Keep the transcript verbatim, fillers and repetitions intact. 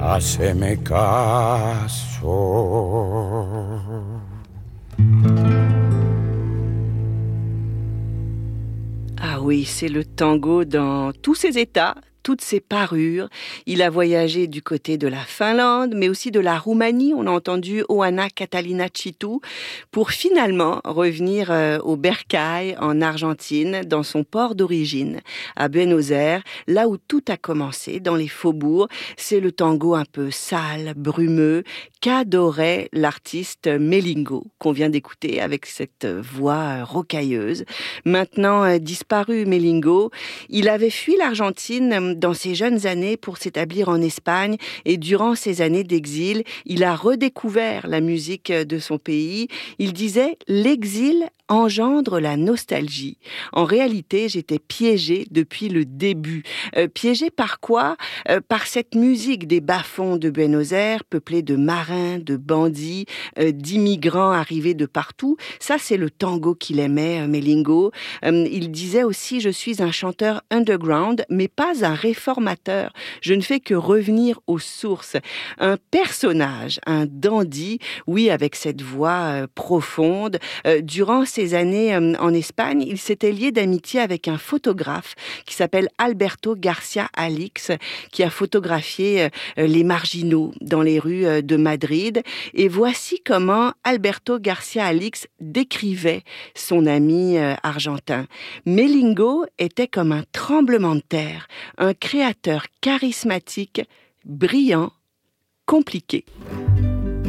Haceme caso. Ah oui, c'est le tango dans tous ses états, toutes ses parures. Il a voyagé du côté de la Finlande, mais aussi de la Roumanie. On a entendu Oana Catalina Citu pour finalement revenir euh, au Bercail en Argentine, dans son port d'origine, à Buenos Aires, là où tout a commencé, dans les faubourgs. C'est le tango un peu sale, brumeux, qu'adorait l'artiste Melingo, qu'on vient d'écouter avec cette voix rocailleuse. Maintenant euh, disparu, Melingo, il avait fui l'Argentine dans ses jeunes années pour s'établir en Espagne et durant ses années d'exil, il a redécouvert la musique de son pays. Il disait « L'exil engendre la nostalgie. En réalité, j'étais piégé depuis le début. Euh, piégé par quoi ? euh, Par cette musique des bas-fonds de Buenos Aires, peuplée de marins, de bandits, euh, d'immigrants arrivés de partout. Ça, c'est le tango qu'il aimait, euh, Melingo. Euh, il disait aussi « Je suis un chanteur underground, mais pas un réformateur. Je ne fais que revenir aux sources. » Un personnage, un dandy, oui, avec cette voix euh, profonde. Euh, durant ces années euh, en Espagne, il s'était lié d'amitié avec un photographe qui s'appelle Alberto Garcia Alix, qui a photographié euh, les marginaux dans les rues euh, de Madrid. Et voici comment Alberto Garcia Alix décrivait son ami euh, argentin. Melingo était comme un tremblement de terre, un créateur charismatique, brillant, compliqué.